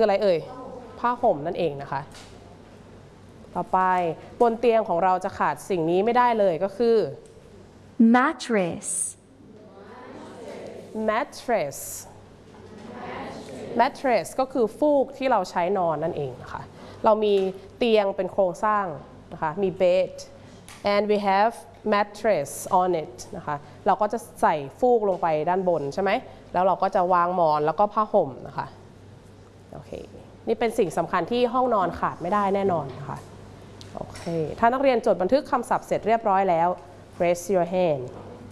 คืออะไรเอ่ยผ้าห่มนั่นเองนะคะต่อไปบนเตียงของเราจะขาดสิ่งนี้ไม่ได้เลยก็คือ mattress mattress ก็คือฟูกที่เราใช้นอนนั่นเองนะคะเรามีเตียงเป็นโครงสร้างนะคะมี bed and we have mattress on it นะคะเราก็จะใส่ฟูกลงไปด้านบนใช่ไหมแล้วเราก็จะวางหมอนแล้วก็ผ้าห่มนะคะโอเคนี่เป็นสิ่งสำคัญที่ห้องนอนขาดไม่ได้แน่นอนนะคะโอเคถ้านักเรียนจดบันทึกคำศัพท์เสร็จเรียบร้อยแล้ว raise your hand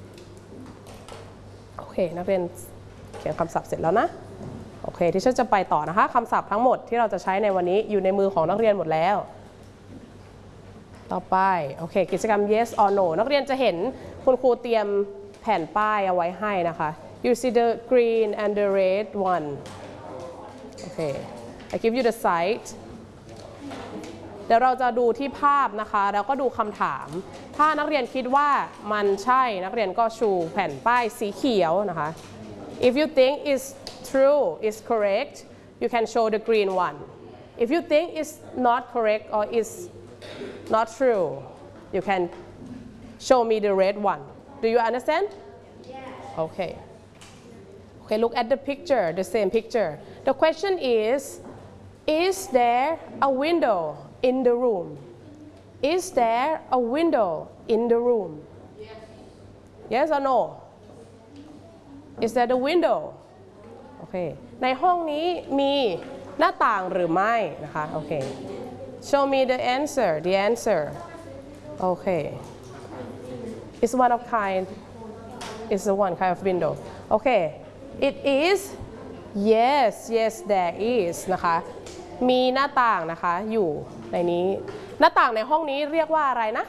โอเคนักเรียนเขียนคำศัพท์เสร็จแล้วนะโอเคที่ฉันจะไปต่อนะคะคำศัพท์ทั้งหมดที่เราจะใช้ในวันนี้อยู่ในมือของนักเรียนหมดแล้วต่อไปโอเคกิจกรรม yes or no นักเรียนจะเห็นคุณครูเตรียมแผ่นป้ายเอาไว้ให้นะคะ you see the green and the red one โอเค I give you the site เดี๋ยวเราจะดูที่ภาพนะคะแล้วก็ดูคำถามถ้านักเรียนคิดว่ามันใช่นักเรียนก็ชูแผ่นป้ายสีเขียวนะคะ if you think it's true is correct you can show the green one if you think it's not correct or is not true you can show me the red one do you understand yeah okay look at the picture the same picture the question is there a window in the room is there a window in the room yes or no is there a window โอเคในห้องนี้มีหน้าต่างหรือไม่นะคะโอเค show me the answer okay it's one of kind it's the one kind of window okay it is yes there is นะคะมีหน้าต่างนะคะอยู่ในนี้หน้าต่างในห้องนี้เรียกว่าอะไรนะ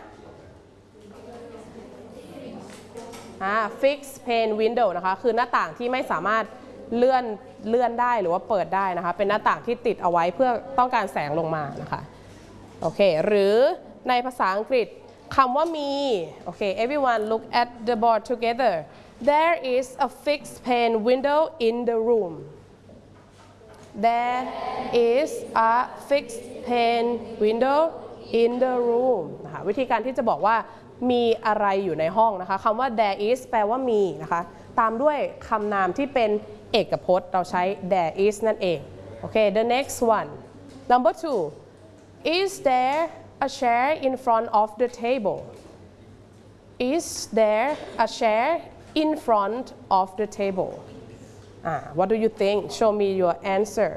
fixed pane window นะคะคือหน้าต่างที่ไม่สามารถเลื่อนได้หรือว่าเปิดได้นะคะเป็นหน้าต่างที่ติดเอาไว้เพื่อต้องการแสงลงมานะคะโอเคหรือในภาษาอังกฤษคำว่ามีโอเค everyone look at the board together there is a fixed pane window in the room there is a fixed pane window in the room นะคะวิธีการที่จะบอกว่ามีอะไรอยู่ในห้องนะคะคำว่า there is แปลว่ามีนะคะตามด้วยคำนามที่เป็นเอกพจน์เราใช้ there is นั่นเองโอเค the next one number 2 is there a chair in front of the table is there a chair in front of the table what do you think show me your answer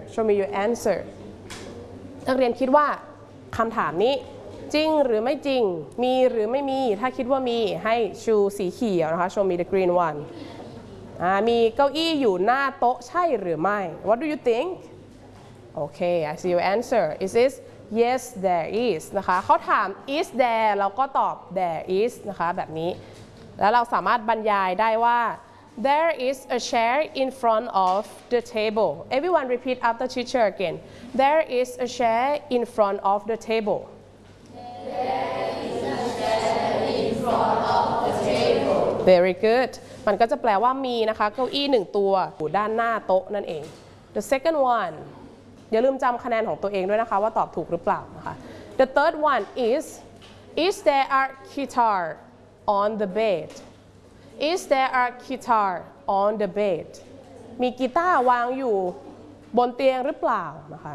นักเรียนคิดว่าคำถามนี้จริงหรือไม่จริงมีหรือไม่มีถ้าคิดว่ามีให้ชูสีเขียวนะคะ show me the green one มีเก้าอี้อยู่หน้าโต๊ะใช่หรือไม่ what do you think okay I see your answer is it yes there is นะคะเขาถาม is there เราก็ตอบ there is นะคะแบบนี้แล้วเราสามารถบรรยายได้ว่า there is a chair in front of the table everyone repeat after teacher again there is a chair in front of the table there is a chair in front of the table very good มันก็จะแปลว่ามีนะคะเก้าอี้หนึ่งตัวอยู่ด้านหน้าโต๊ะนั่นเอง the second one อย่าลืมจำคะแนนของตัวเองด้วยนะคะว่าตอบถูกหรือเปล่านะคะ the third one is there a guitar on the bed is there a guitar on the bed มีกีตาร์วางอยู่บนเตียงหรือเปล่านะคะ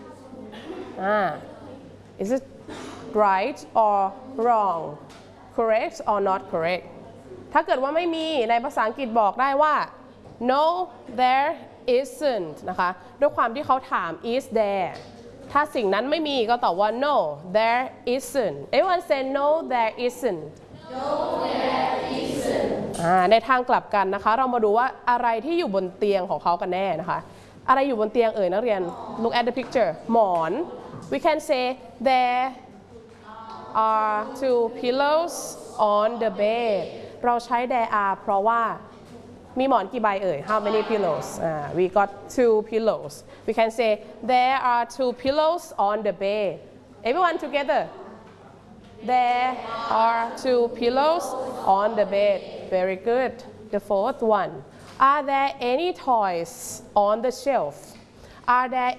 is it right or wrong correct or not correct ถ้าเกิดว่าไม่มีในภาษาอังกฤษบอกได้ว่า no there isn't นะคะด้วยความที่เขาถาม is there ถ้าสิ่งนั้นไม่มีก็ตอบว่า no there isn't everyone say no there isn't no there isn't ในทางกลับกันนะคะเรามาดูว่าอะไรที่อยู่บนเตียงของเขากันแน่นะคะอะไรอยู่บนเตียงนักเรียน look at the picture หมอน we can say there are two pillows on the bed เราใช้ there are เพราะว่ามีหมอนกี่ใบhow many pillows we got two pillows we can say there are two pillows on the bed everyone together there are two pillows on the bed very good the fourth one are there any toys on the shelf are there